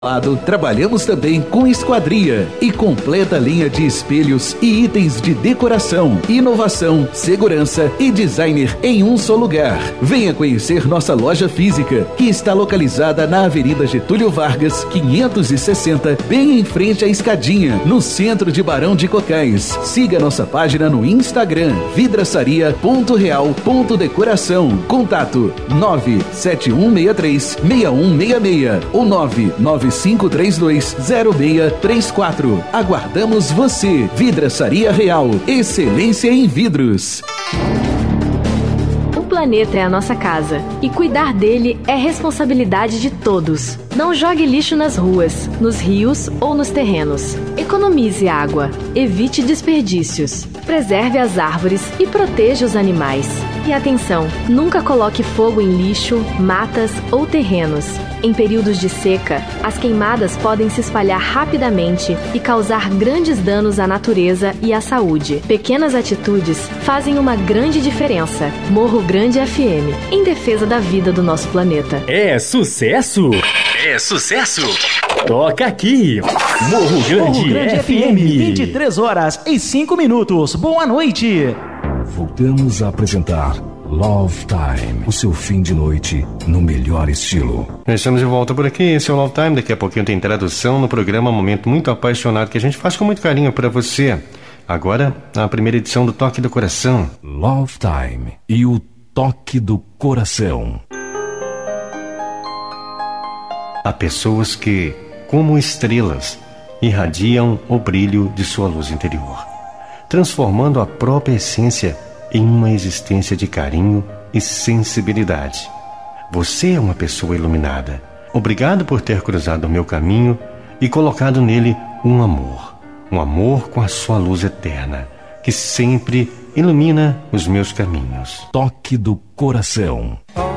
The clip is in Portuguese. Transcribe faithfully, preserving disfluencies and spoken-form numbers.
Trabalhamos também com esquadria e completa linha de espelhos e itens de decoração, inovação, segurança e designer em um só lugar. Venha conhecer nossa loja física, que está localizada na Avenida Getúlio Vargas, quinhentos e sessenta, bem em frente à Escadinha, no centro de Barão de Cocais. Siga nossa página no Instagram, vidraçaria ponto real ponto decoração. Contato nove sete um seis três, seis um seis seis ou nove nove cinco três dois, zero seis três quatro. Aguardamos você. Vidraçaria Real. Excelência em vidros. O planeta é a nossa casa e cuidar dele é responsabilidade de todos. Não jogue lixo nas ruas, nos rios ou nos terrenos. Economize água. Evite desperdícios. Preserve as árvores e proteja os animais. E atenção, nunca coloque fogo em lixo, matas ou terrenos. Em períodos de seca, as queimadas podem se espalhar rapidamente e causar grandes danos à natureza e à saúde. Pequenas atitudes fazem uma grande diferença. Morro Grande F M, em defesa da vida do nosso planeta. É sucesso? É sucesso? Toca aqui! Morro Grande, Morro Grande F M. vinte e três horas e cinco minutos. Boa noite! Voltamos a apresentar Love Time, o seu fim de noite no melhor estilo. Nós estamos de volta por aqui, esse é o Love Time. Daqui a pouquinho tem tradução no programa Momento Muito Apaixonado, que a gente faz com muito carinho para você. Agora, a primeira edição do Toque do Coração. Love Time e o Toque do Coração. Há pessoas que, como estrelas, irradiam o brilho de sua luz interior, transformando a própria essência em uma existência de carinho e sensibilidade. Você é uma pessoa iluminada. Obrigado por ter cruzado o meu caminho e colocado nele um amor. Um amor com a sua luz eterna, que sempre ilumina os meus caminhos. Toque do Coração.